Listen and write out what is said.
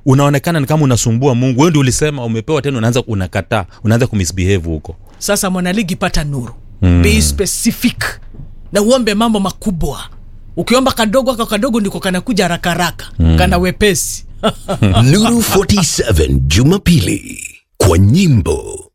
unaonekana ni kama unasumbua Mungu. Wewe ndio ulisema umepewa tena unaanza unakataa, unaanza kumisbehave huko. Sasa mwanaligi pata nuru. Be specific. Na uombe mambo makubwa. Ukiomba kadogo ndiko kanakuja haraka. Kana wepesi. Nuru 47 Jumapili kwa nyimbo.